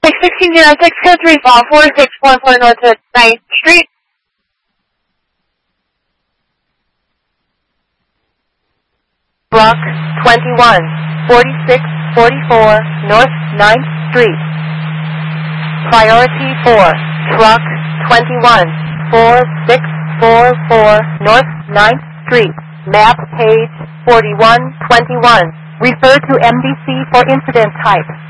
1606 code 354 North 9th Street. Block 21, 4644 North 9th Street. Priority 4, Truck 21, 4644 North 9th Street. Map page 4121. Refer to MDC for incident type.